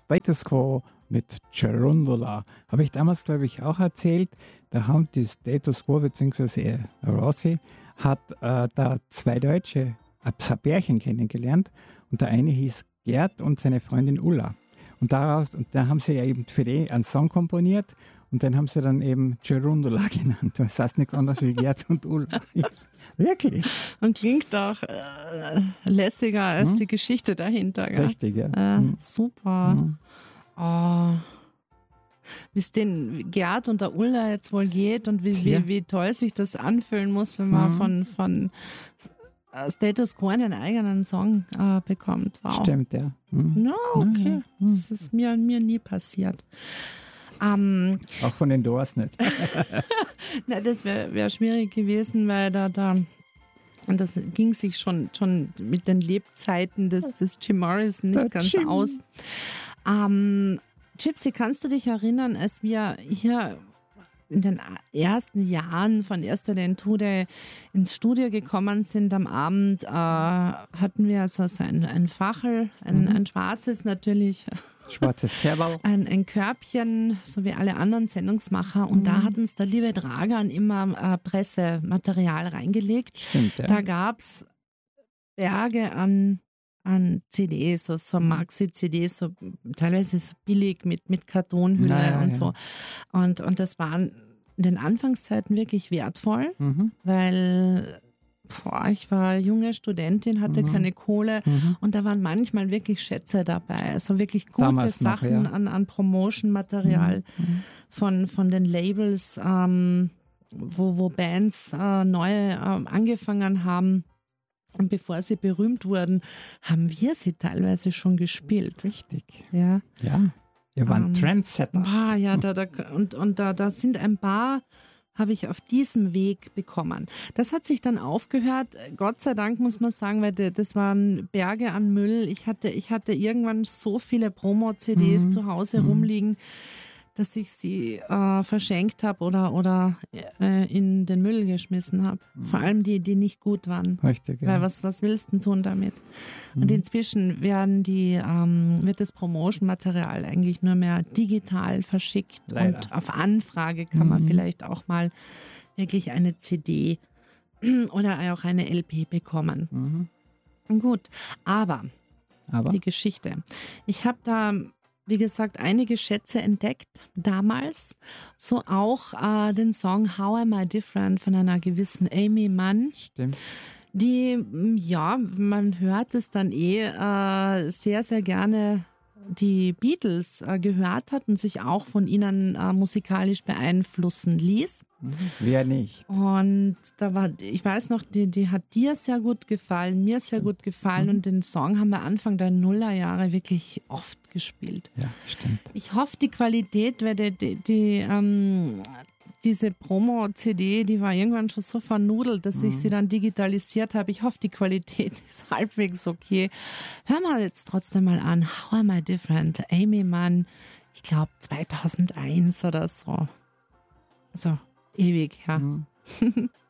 Status Quo mit Cerundula. Habe ich damals, glaube ich, auch erzählt. Da haben die Status Quo bzw. Rossi hat da zwei Deutsche, ein Pärchen kennengelernt. Und der eine hieß Gerd und seine Freundin Ulla. Und da haben sie ja eben für die einen Song komponiert. Und den haben sie dann eben Cerundula genannt. Das heißt nichts anderes wie Gerd und Ulla. Wirklich. Und klingt auch lässiger als die Geschichte dahinter. Gell? Richtig, ja. Super. Oh. Wie es den Gerd und der Ulla jetzt wohl geht und wie toll sich das anfühlen muss, wenn man von Status Quo einen eigenen Song bekommt. Wow. Stimmt, ja. No, okay. Das ist mir nie passiert. Auch von den Doors nicht. Na, das wär schwierig gewesen, weil und das ging sich schon mit den Lebzeiten des Jim Morrison nicht ganz aus. Gypsy, kannst du dich erinnern, als wir hier in den ersten Jahren von Erster den Tude ins Studio gekommen sind am Abend, hatten wir so ein Fachel, ein schwarzes natürlich. Schwarzes Kerberl. Ein Körbchen, so wie alle anderen Sendungsmacher. Und da hat uns der liebe Dragan immer Pressematerial reingelegt. Stimmt, ja. Da gab es Berge an CDs, so Maxi-CDs, so teilweise so billig mit Kartonhülle und so. Und das war in den Anfangszeiten wirklich wertvoll, weil ich war junge Studentin, hatte keine Kohle und da waren manchmal wirklich Schätze dabei. Also wirklich gute Damals Sachen noch, an Promotion-Material von den Labels, wo Bands neu angefangen haben. Und bevor sie berühmt wurden, haben wir sie teilweise schon gespielt. Richtig. Ja. Ja. Wir waren Trendsetter. Ja, da sind ein paar, habe ich auf diesem Weg bekommen. Das hat sich dann aufgehört, Gott sei Dank muss man sagen, weil das waren Berge an Müll. Ich hatte irgendwann so viele Promo-CDs zu Hause rumliegen, dass ich sie verschenkt habe oder in den Müll geschmissen habe. Vor allem die nicht gut waren. Richtig, ja. Weil was willst du denn tun damit? Und inzwischen wird das Promotion-Material eigentlich nur mehr digital verschickt. Leider. Und auf Anfrage kann man vielleicht auch mal wirklich eine CD oder auch eine LP bekommen. Gut, aber die Geschichte. Ich habe da, wie gesagt, einige Schätze entdeckt damals. So auch den Song How Am I Different von einer gewissen Amy Mann. Stimmt. Die, man hört es dann sehr, sehr gerne die Beatles gehört hat und sich auch von ihnen musikalisch beeinflussen ließ. Wer nicht? Und ich weiß noch, die hat dir sehr gut gefallen, mir sehr gut gefallen und den Song haben wir Anfang der Nullerjahre wirklich oft gespielt. Ja, stimmt. Ich hoffe, die Qualität, weil diese Promo-CD, die war irgendwann schon so vernudelt, dass ich sie dann digitalisiert habe. Ich hoffe, die Qualität ist halbwegs okay. Hör mal jetzt trotzdem mal an. How Am I Different? Amy Mann, ich glaube 2001 oder so. Also ewig her.